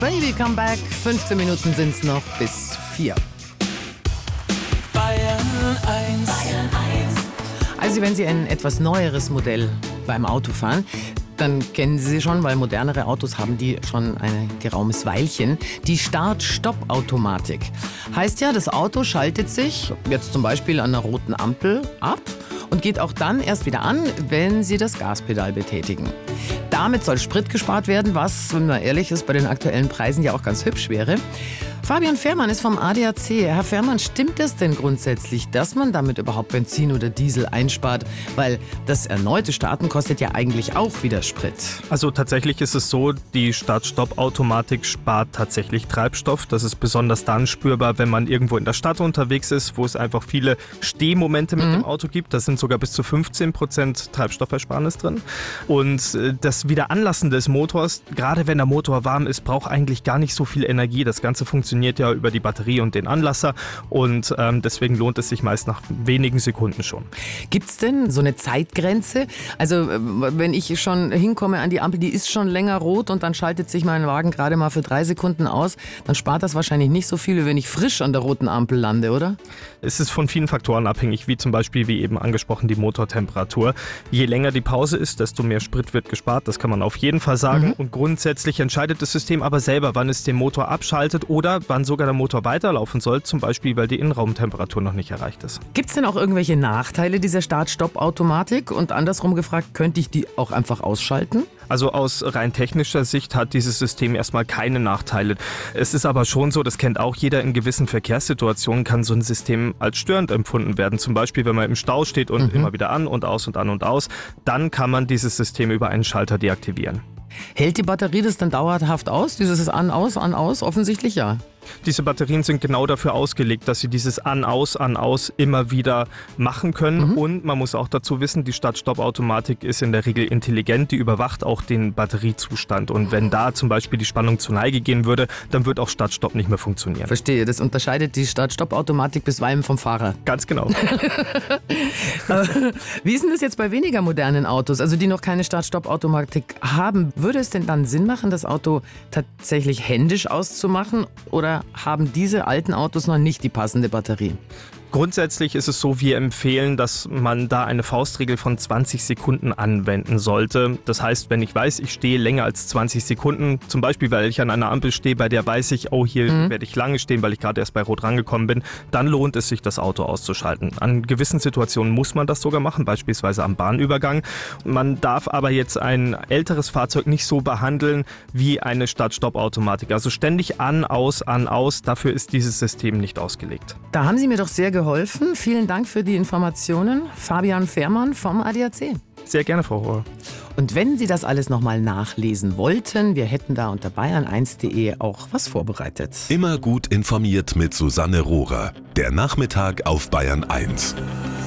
Baby, come back. 15 Minuten sind's noch bis 4. Bayern 1. Also wenn Sie ein etwas neueres Modell beim Auto fahren, dann kennen Sie sie schon, weil modernere Autos haben die schon ein geraumes Weilchen. Die Start-Stopp-Automatik. Heißt ja, das Auto schaltet sich, jetzt zum Beispiel an einer roten Ampel, ab und geht auch dann erst wieder an, wenn Sie das Gaspedal betätigen. Damit soll Sprit gespart werden, was, wenn man ehrlich ist, bei den aktuellen Preisen ja auch ganz hübsch wäre. Fabian Fährmann ist vom ADAC. Herr Fährmann, stimmt es denn grundsätzlich, dass man damit überhaupt Benzin oder Diesel einspart? Weil das erneute Starten kostet ja eigentlich auch wieder Sprit. Also tatsächlich ist es so, die Start-Stopp-Automatik spart tatsächlich Treibstoff. Das ist besonders dann spürbar, wenn man irgendwo in der Stadt unterwegs ist, wo es einfach viele Stehmomente mit dem Auto gibt. Da sind sogar bis zu 15% Treibstoffersparnis drin. Und das Wiederanlassen des Motors, gerade wenn der Motor warm ist, braucht eigentlich gar nicht so viel Energie. Das Ganze funktioniert ja über die Batterie und den Anlasser und deswegen lohnt es sich meist nach wenigen Sekunden schon. Gibt es denn so eine Zeitgrenze? Also wenn ich schon hinkomme an die Ampel, die ist schon länger rot und dann schaltet sich mein Wagen gerade mal für 3 Sekunden aus, dann spart das wahrscheinlich nicht so viel, wie wenn ich frisch an der roten Ampel lande, oder? Es ist von vielen Faktoren abhängig, wie zum Beispiel, wie eben angesprochen, die Motortemperatur. Je länger die Pause ist, desto mehr Sprit wird gespart, das kann man auf jeden Fall sagen. Und grundsätzlich entscheidet das System aber selber, wann es den Motor abschaltet oder wann sogar der Motor weiterlaufen soll, zum Beispiel, weil die Innenraumtemperatur noch nicht erreicht ist. Gibt es denn auch irgendwelche Nachteile dieser Start-Stopp-Automatik? Und andersrum gefragt, könnte ich die auch einfach ausschalten? Also aus rein technischer Sicht hat dieses System erstmal keine Nachteile. Es ist aber schon so, das kennt auch jeder, in gewissen Verkehrssituationen kann so ein System als störend empfunden werden. Zum Beispiel, wenn man im Stau steht und immer wieder an und aus und an und aus, dann kann man dieses System über einen Schalter deaktivieren. Hält die Batterie das dann dauerhaft aus? Dieses An, Aus, offensichtlich ja. Diese Batterien sind genau dafür ausgelegt, dass sie dieses An, Aus immer wieder machen können. Und man muss auch dazu wissen, die Start-Stopp-Automatik ist in der Regel intelligent, die überwacht auch den Batteriezustand. Und wenn da zum Beispiel die Spannung zur Neige gehen würde, dann wird auch Start-Stopp nicht mehr funktionieren. Verstehe, das unterscheidet die Start-Stopp-Automatik bisweilen vom Fahrer. Ganz genau. Wie ist denn das jetzt bei weniger modernen Autos, also die noch keine Start-Stopp-Automatik haben? Würde es denn dann Sinn machen, das Auto tatsächlich händisch auszumachen? Oder haben diese alten Autos noch nicht die passende Batterie? Grundsätzlich ist es so, wir empfehlen, dass man da eine Faustregel von 20 Sekunden anwenden sollte. Das heißt, wenn ich weiß, ich stehe länger als 20 Sekunden, zum Beispiel, weil ich an einer Ampel stehe, bei der weiß ich, oh, hier werde ich lange stehen, weil ich gerade erst bei Rot rangekommen bin, dann lohnt es sich, das Auto auszuschalten. An gewissen Situationen muss man das sogar machen, beispielsweise am Bahnübergang. Man darf aber jetzt ein älteres Fahrzeug nicht so behandeln wie eine Start-Stopp-Automatik. Also ständig an, aus, dafür ist dieses System nicht ausgelegt. Da haben Sie mir doch sehr geholfen. Vielen Dank für die Informationen. Fabian Fährmann vom ADAC. Sehr gerne, Frau Rohr. Und wenn Sie das alles nochmal nachlesen wollten, wir hätten da unter bayern1.de auch was vorbereitet. Immer gut informiert mit Susanne Rohrer. Der Nachmittag auf Bayern 1.